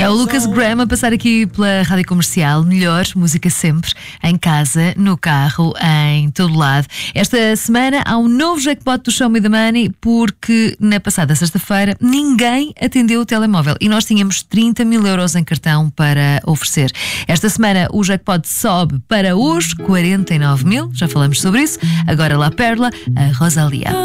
É o Lucas Graham a passar aqui pela Rádio Comercial. Melhor música sempre, em casa, no carro, em todo lado. Esta semana há um novo jackpot do Show Me the Money, porque na passada sexta-feira ninguém atendeu o telemóvel e nós tínhamos 30 mil euros em cartão para oferecer. Esta semana o jackpot sobe para os 49 mil, já falamos sobre isso. Agora La Perla, a Rosalía.